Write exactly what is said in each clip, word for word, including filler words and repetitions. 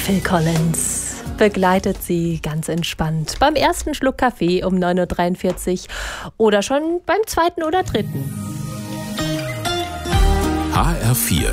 Phil Collins begleitet sie ganz entspannt beim ersten Schluck Kaffee um neun Uhr dreiundvierzig oder schon beim zweiten oder dritten. H R vier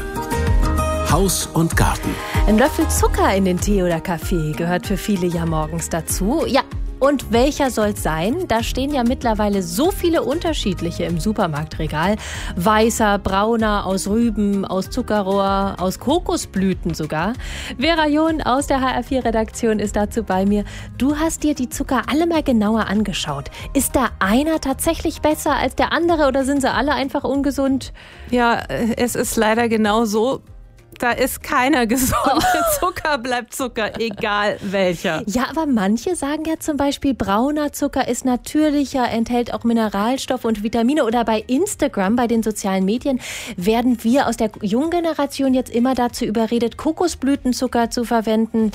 Haus und Garten. Ein Löffel Zucker in den Tee oder Kaffee gehört für viele ja morgens dazu. Ja, und welcher soll's sein? Da stehen ja mittlerweile so viele unterschiedliche im Supermarktregal. Weißer, brauner, aus Rüben, aus Zuckerrohr, aus Kokosblüten sogar. Vera John aus der H R vier Redaktion ist dazu bei mir. Du hast dir die Zucker alle mal genauer angeschaut. Ist da einer tatsächlich besser als der andere oder sind sie alle einfach ungesund? Ja, es ist leider genau so. Da ist keiner gesund. Oh. Zucker bleibt Zucker, egal welcher. Ja, aber manche sagen ja zum Beispiel, brauner Zucker ist natürlicher, enthält auch Mineralstoffe und Vitamine. Oder bei Instagram, bei den sozialen Medien, werden wir aus der jungen Generation jetzt immer dazu überredet, Kokosblütenzucker zu verwenden.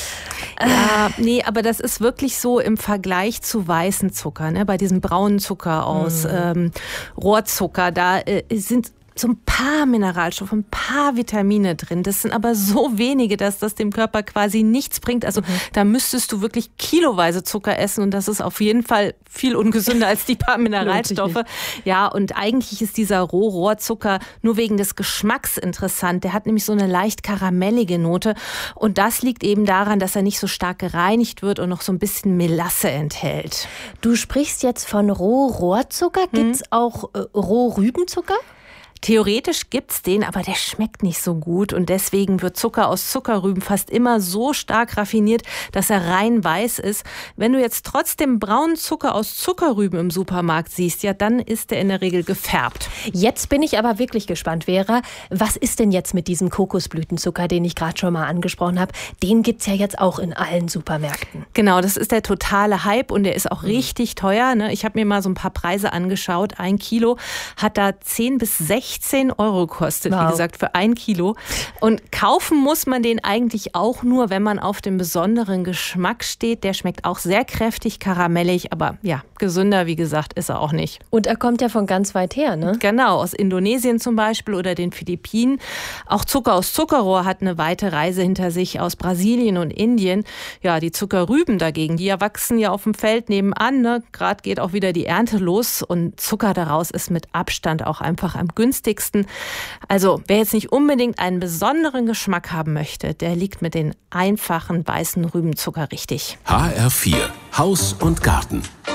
Ja, nee, aber das ist wirklich so im Vergleich zu weißen Zucker, ne? Bei diesem braunen Zucker aus mm. ähm, Rohrzucker, da äh, sind so ein paar Mineralstoffe, ein paar Vitamine drin. Das sind aber so wenige, dass das dem Körper quasi nichts bringt. Also mhm. da müsstest du wirklich kiloweise Zucker essen und das ist auf jeden Fall viel ungesünder als die paar Mineralstoffe. Ja, und eigentlich ist dieser Rohrohrzucker nur wegen des Geschmacks interessant. Der hat nämlich so eine leicht karamellige Note und das liegt eben daran, dass er nicht so stark gereinigt wird und noch so ein bisschen Melasse enthält. Du sprichst jetzt von Rohrohrzucker. Gibt's mhm. auch äh, Rohrrübenzucker? Theoretisch gibt's den, aber der schmeckt nicht so gut und deswegen wird Zucker aus Zuckerrüben fast immer so stark raffiniert, dass er rein weiß ist. Wenn du jetzt trotzdem braunen Zucker aus Zuckerrüben im Supermarkt siehst, ja, dann ist der in der Regel gefärbt. Jetzt bin ich aber wirklich gespannt, Vera. Was ist denn jetzt mit diesem Kokosblütenzucker, den ich gerade schon mal angesprochen habe? Den gibt's ja jetzt auch in allen Supermärkten. Genau, das ist der totale Hype und der ist auch richtig teuer. Ne? Ich habe mir mal so ein paar Preise angeschaut. Ein Kilo hat da zehn bis sechzehn Euro kostet, wow. Wie gesagt, für ein Kilo. Und kaufen muss man den eigentlich auch nur, wenn man auf den besonderen Geschmack steht. Der schmeckt auch sehr kräftig, karamellig, aber ja, gesünder, wie gesagt, ist er auch nicht. Und er kommt ja von ganz weit her, ne? Genau, aus Indonesien zum Beispiel oder den Philippinen. Auch Zucker aus Zuckerrohr hat eine weite Reise hinter sich aus Brasilien und Indien. Ja, die Zuckerrüben dagegen, die ja wachsen ja auf dem Feld nebenan. Ne? Gerade geht auch wieder die Ernte los und Zucker daraus ist mit Abstand auch einfach am günstigsten. Also wer jetzt nicht unbedingt einen besonderen Geschmack haben möchte, der liegt mit den einfachen weißen Rübenzucker richtig. H R vier Haus und Garten.